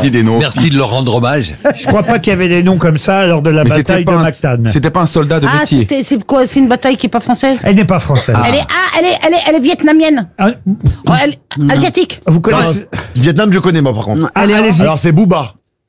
dit des noms. Merci de leur rendre hommage. Je crois pas qu'il y avait des noms comme ça lors de la Mais bataille de Mactan. c'était pas un soldat de métier. C'est quoi? C'est une bataille qui est pas française? Elle n'est pas française. Elle est vietnamienne. Ah, Asiatique. vous connaissez... Vietnam, je connais moi par contre. Allez-y. Alors c'est Booba.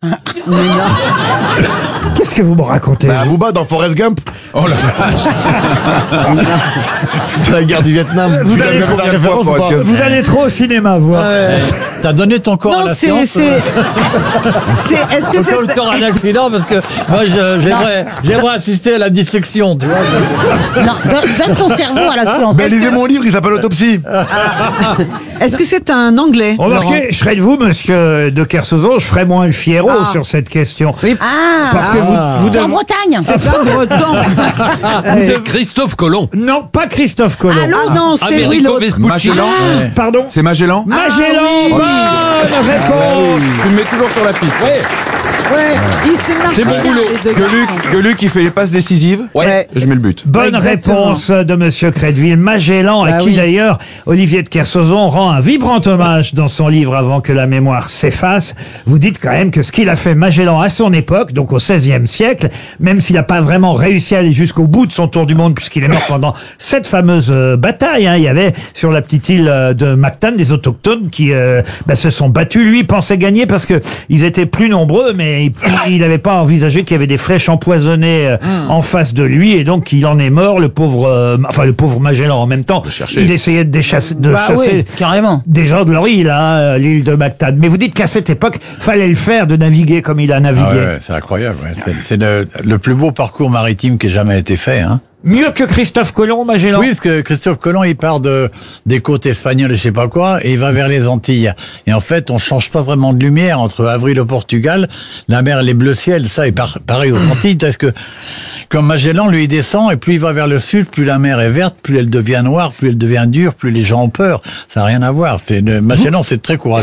Qu'est-ce que vous me racontez? Bah, Booba dans Forrest Gump. Oh la vache. C'est la guerre du Vietnam. Vous Tu allez l'as trop- vu la référence ou pas Vous allez trop au cinéma, vous. T'as donné ton corps à la science. Est-ce que Ton c'est... corps à un accident parce que moi j'aimerais assister à la dissection, tu vois. Non, donne ton cerveau à la science. Ben lisez mon livre, il s'appelle Autopsie. Est-ce que c'est un Anglais? Remarquez, je serais de vous, monsieur de Kersauzon, je ferais moins le Fiero sur cette question. Parce que vous C'est en devez- Bretagne. C'est pas breton. C'est Christophe Colomb. Non, pas Christophe Colomb. Oh non, c'était oui, Americo l'autre. Vespucci. Magellan. Pardon? C'est Magellan. Magellan, bonne réponse. Tu me mets toujours sur la piste. Ouais, il s'est marqué C'est mon boulot. les deux Que Luc, il fait les passes décisives. Ouais. Et je mets le but. Bonne Exactement. réponse de monsieur Crédville. Magellan, à Ah qui oui. d'ailleurs Olivier de Kersauzon rend un vibrant hommage dans son livre Avant que la mémoire s'efface. Vous dites quand même que ce qu'il a fait Magellan à son époque, donc au XVIe siècle, même s'il n'a pas vraiment réussi à aller jusqu'au bout de son tour du monde, puisqu'il est mort pendant cette fameuse bataille, il y avait sur la petite île de Mactan des autochtones qui se sont battus. Lui pensait gagner parce que ils étaient plus nombreux, mais il n'avait pas envisagé qu'il y avait des flèches empoisonnées en face de lui, et donc il en est mort, le pauvre Magellan. En même temps, chercher. il essayait de chasser Oui, carrément. des gens de leur île, l'île de Mactan. Mais vous dites qu'à cette époque, fallait le faire de naviguer comme il a navigué. Ah ouais, c'est incroyable. Ouais. C'est le plus beau parcours maritime qui ait jamais été fait. Hein. Mieux que Christophe Colomb, Magellan. Oui, parce que Christophe Colomb, il part des côtes espagnoles et je sais pas quoi, et il va vers les Antilles. Et en fait, on change pas vraiment de lumière entre Avril au Portugal, la mer, les bleus ciel, ça, et pareil aux Antilles, parce que comme Magellan, lui, il descend, et plus il va vers le sud, plus la mer est verte, plus elle devient noire, plus elle devient dure, plus les gens ont peur. Ça n'a rien à voir. Magellan, c'est très courageux.